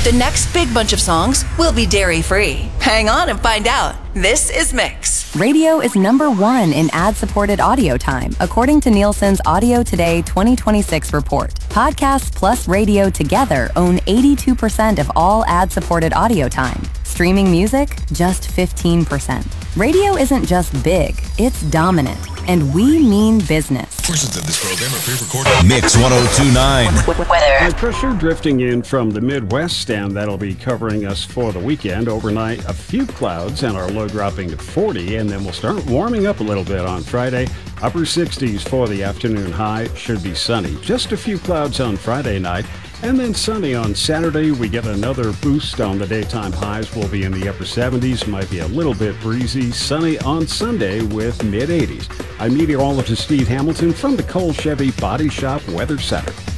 The next big bunch of songs will be dairy-free. Hang on and find out. This is Mix. Radio is #1 in ad-supported audio time, according to Nielsen's Audio Today 2026 report. Podcasts plus radio together own 82% of all ad-supported audio time. Streaming music, just 15%. Radio isn't just big, it's dominant. And we mean business. Portions of this program are pre-recorded. Mix 1029. Weather. High pressure drifting in from the Midwest, and that'll be covering us for the weekend. Overnight, a few clouds and our low dropping to 40, and then we'll start warming up a little bit on Friday. Upper 60s for the afternoon high. Should be sunny. Just a few clouds on Friday night. And then sunny on Saturday. We get another boost on the daytime highs. We'll be in the upper 70s. Might be a little bit breezy. Sunny on Sunday with mid-80s. I'm meteorologist Steve Hamilton from the Cole Chevy Body Shop Weather Center.